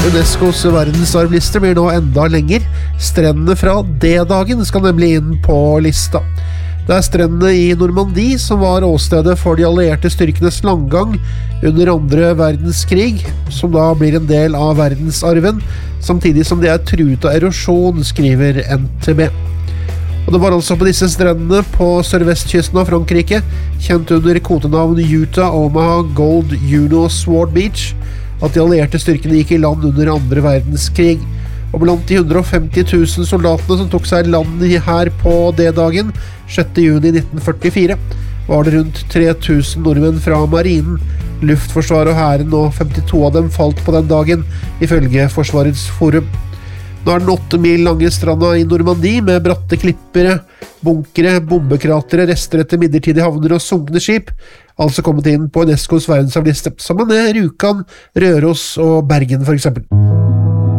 UNESCOs verdensarvliste blir nå enda lenger. Strendene fra D-dagen skal nemlig inn på lista. Det strendene i Normandie som var åstedet for de allierte styrkenes langgang under andre verdenskrig, som da blir en del av verdensarven, samtidig som de truet av erosjon, skriver NTB. Og det var altså på disse strendene på sørvestkysten av Frankrike, kjent under kodenavn Utah, Omaha, Gold, Juno og Sword Beach, at de allierte styrkene gikk i land under andre verdenskrig. Og blant de 150 000 soldatene som tok seg land her på D-dagen, 6. juni 1944, var det rundt 3000 nordmenn fra marinen, luftforsvaret og hæren, og 52 av dem falt på den dagen, ifølge Forsvarets forum. Nå den 8 mil lange stranda i Normandie med bratte klippere, bunkere, bombekratere, rester etter midlertidige havner og sunkne skip, altså kommet inn på UNESCOs verdensarvliste, sammen med Rjukan, Røros og Bergen for eksempel.